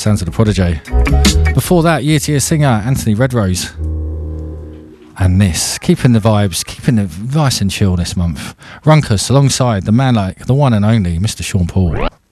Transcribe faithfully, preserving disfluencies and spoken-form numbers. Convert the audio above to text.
sounds of the Prodigy. Before that, year to year singer Anthony Redrose. And this, keeping the vibes, keeping it nice and chill this month. Runkus alongside the man like the one and only Mister Sean Paul.